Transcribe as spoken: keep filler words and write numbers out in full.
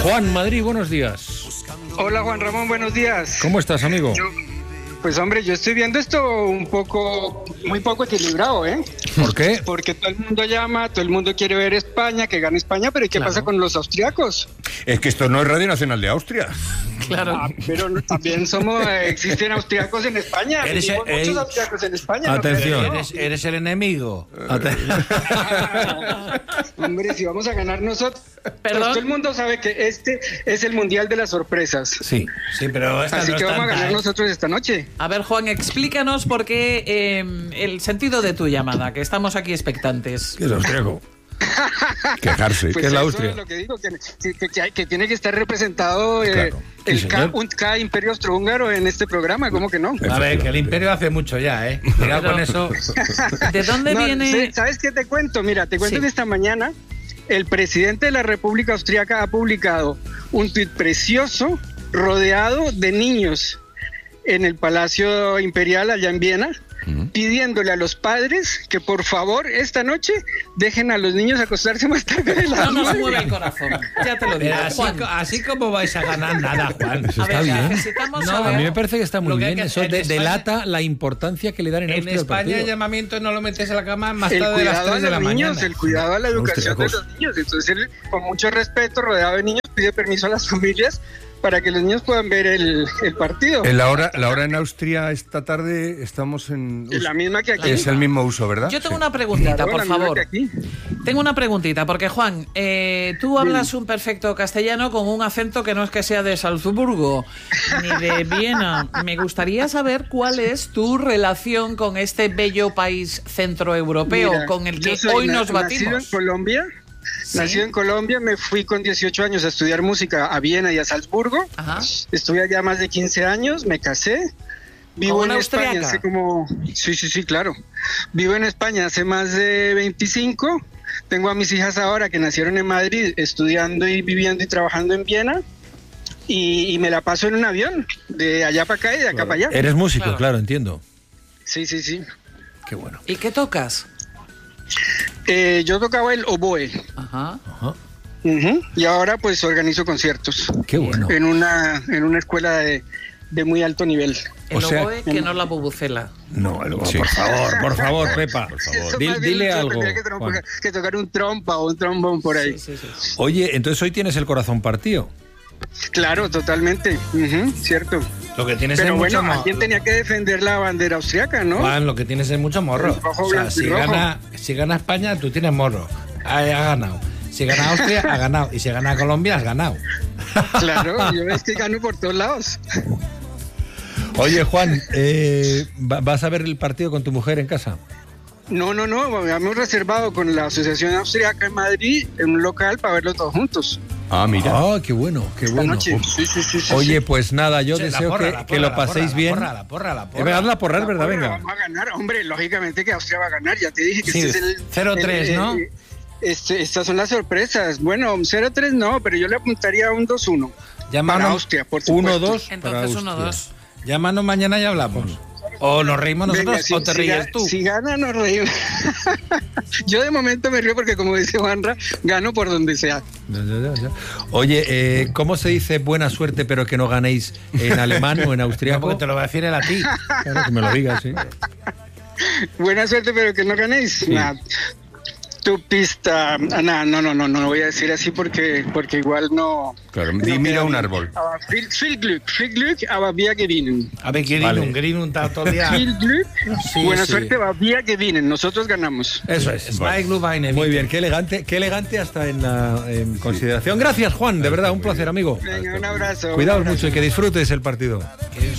Juan Madrid, buenos días. Hola Juan Ramón, buenos días. ¿Cómo estás, amigo? Yo, pues hombre, yo estoy viendo esto un poco, muy poco equilibrado, ¿eh? ¿Por qué? Porque todo el mundo llama, todo el mundo quiere ver España, que gane España, pero ¿y qué Claro. pasa con los austriacos? Es que esto no es Radio Nacional de Austria. Claro. Ah, pero no- también somos, eh, existen austriacos en España, Eres vivimos el- muchos el- austriacos en España. ¿no? Atención. Pero no. Eres, eres el enemigo. Hombre, si vamos a ganar nosotros, pues ¿Perdón? todo el mundo sabe que este es el mundial de las sorpresas. Sí. Sí, pero esta Así no que es vamos a tanta, ganar ¿eh? nosotros esta noche. A ver, Juan, explícanos por qué eh, el sentido de tu llamada, que estamos aquí expectantes. ¿Qué es austriaco? Quejarse. Pues ¿Qué es la eso Austria? es lo que digo, que, que- que hay- que tiene que estar representado eh, Claro. Sí, el K, señor. un K imperio austrohúngaro en este programa, ¿cómo que no? A ver, que el imperio hace mucho ya, ¿eh? Cuidado Pero- con eso. ¿De dónde No, viene? sé- ¿Sabes qué te cuento? Mira, te cuento Sí. que esta mañana el presidente de la República Austriaca ha publicado un tuit precioso rodeado de niños en el Palacio Imperial allá en Viena, pidiéndole a los padres que por favor esta noche dejen a los niños acostarse más tarde de la No nos noche. mueve el corazón. Ya te lo digo, Pero así, Juan. co- así como vais a ganar nada, Juan. Eso A está ver, bien. necesitamos No, saber- A mí me parece que está muy Lo que hay bien. que- Eso en de- España- delata la importancia que le dan en, En Austria al España el partido. llamamiento no lo metes en la cama más El tarde de las cuidado a tres de los la niños, mañana. el cuidado a la educación de Austriacos. los niños. Entonces él, con mucho respeto, rodeado de niños, pide permiso a las familias para que los niños puedan ver el, el partido. En la hora, la hora en Austria esta tarde estamos en... Es la misma que aquí. Es el mismo uso, ¿verdad? Yo tengo Sí. una preguntita, Claro, por la misma favor. que aquí. Tengo una preguntita, porque Juan, eh, tú hablas un perfecto castellano con un acento que no es que sea de Salzburgo ni de Viena. Me gustaría saber cuál es tu relación con este bello país centroeuropeo Mira, con el yo que soy hoy na- nos Nacido en batimos. Colombia. Sí. Nacido en Colombia, me fui con dieciocho años a estudiar música a Viena y a Salzburgo. Ajá. Estuve allá más de quince años, me casé. Vivo ¿Con en una España austriaca? hace como... Sí, sí, sí, claro. Vivo en España hace más de veinticinco. Tengo a mis hijas ahora que nacieron en Madrid, estudiando y viviendo y trabajando en Viena. Y, y me la paso en un avión, de allá para acá y de acá para allá. Eres músico, Claro. claro, entiendo. Sí, sí, sí. Qué bueno. ¿Y qué tocas? Eh, yo tocaba el oboe. Ajá. Ajá. Ujú. Y ahora pues organizo conciertos Qué bueno. en una en una escuela de, de muy alto nivel. El O sea- oboe que no la bubucela. No, el- Sí. por favor, por favor, Pepa. Eso Dil- más bien dile yo algo. tendría que, trom- Juan. que tocar un trompa o un trombón por ahí. Sí, sí, sí. Oye, entonces hoy tienes el corazón partido. Claro, totalmente. Ujú, cierto. Lo que tienes Pero es bueno, mucho morro. alguien tenía que defender la bandera austriaca, ¿no? Juan, lo que tienes es mucho morro. El rojo, O sea, blanco y si rojo. gana, si gana España, tú tienes morro. Ha, ha ganado. Si gana Austria, ha ganado. Y si gana Colombia, has ganado. Claro, yo es que gano por todos lados. Oye, Juan, eh, ¿va- ¿vas a ver el partido con tu mujer en casa? No, no, no, hemos reservado con la Asociación Austriaca en Madrid en un local para verlo todos juntos. Ah, mira. Ah, qué bueno, qué Esta bueno. noche. Sí, sí, sí, sí, Oye, sí. pues nada, yo Che, la deseo porra, que, la que porra, lo la paséis porra, bien. La porra, la porra, la Eh, porra. hazla porrar, ¿verdad? Bueno, Venga. vamos a ganar, hombre, lógicamente que Austria va a ganar, ya te dije que Sí, este es el... cero tres, el- ¿no? el- este- estas son las sorpresas. Bueno, cero tres no, pero yo le apuntaría a un dos uno. Llámanos, Para Austria, por supuesto. uno dos para Entonces uno, Austria. dos. llámanos mañana y hablamos. O nos reímos nosotros Venga, si- o te si ríes ga- tú. Si gana, nos reímos. Yo de momento me río porque, como dice Juanra, gano por donde sea. Ya, ya, ya, ya. Oye, eh, ¿cómo se dice buena suerte pero que no ganéis en alemán o en No, austriaco? porque te lo va a decir él a ti. Claro, que me lo digas, sí. Buena suerte, pero que no ganéis. Nah, tu pista. Ah, nah, no, no, no, no lo voy a decir así porque, porque igual no. Claro, no di, mira queda un bien. árbol. Aber viel, viel Glück, viel Glück, aber wir gewinnen. A ver, Green, Vale. un Green, un tal todo el día. Viel Glück, Sí, buena sí. suerte, aber wir gewinnen. Nosotros ganamos. Eso es. Smile Glühwein. Muy bien, qué elegante, qué elegante hasta en la en consideración. Gracias, Juan, de verdad, un placer, amigo. Venga, un abrazo. Cuidaos un abrazo. mucho y que disfrutes el partido.